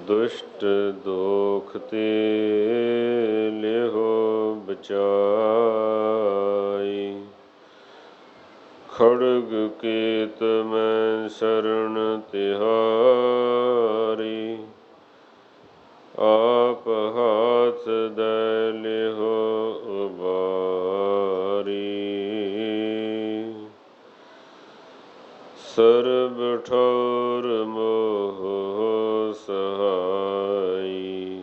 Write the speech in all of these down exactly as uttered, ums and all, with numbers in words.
ਦੁਸ਼ਟ ਦੋਖ ਤੇ ਲਿਹੋ ਬਚਾਈ। ਖੜਗ ਕੇਤ ਮੈਂ ਸ਼ਰਨ ਤਿਹਾਰੀ। ਆਪ ਹਾਥ ਦੈ ਲਿਹੋ ਉਬਾਰੀ। ਸਰਬ ਠੌਰ ਮੋਹ ਸਹਾਈ।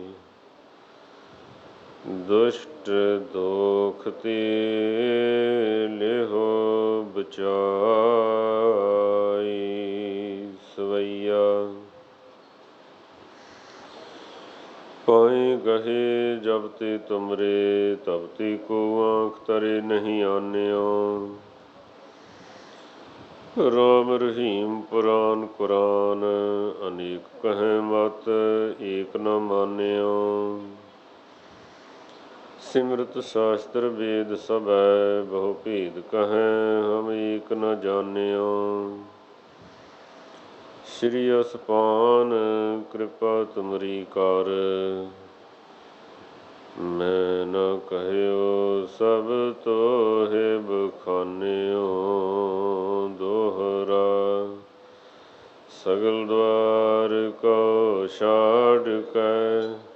ਦੁਸ਼ਟ ਦੋਖ ਤੇ ਲਿਹੋ ਬਚਾਈ। ਸਵਈਆ। ਪਾਏ ਗਹੇ ਜਬ ਤੇ ਤੁਮਰੇ ਤਬ ਤੇ ਕੋ ਆਂਖ ਤਰੇ ਨਹੀਂ ਆਨਿਓ। ਰਾਮ ਰਹੀਮ ਪੁਰਾਨ ਕੁਰਾਨ ਅਨੇਕ ਕਹੈ ਮਤ ਏਕ ਨ ਮਾਨਿਓ। ਸਿਮਰਤ ਸ਼ਾਸਤਰ ਵੇਦ ਸਭੈ ਬਹੁ ਭੇਦ ਕਹੈ ਹਮ ਏਕ ਨ ਜਾਨਿਓ। ਸ੍ਰੀ ਅਸਪਾਨ ਕਿਰਪਾ ਤੁਮਰੀ ਕਰ ਮੈਂ ਨ ਕਹਿਓ ਸਭ ਤੋਹਿ ਬਖਾਨਿਓ। ਦੋਹਰਾ। ਸਗਲ ਦੁਆਰ ਕੋ ਛਾੜ ਕੈ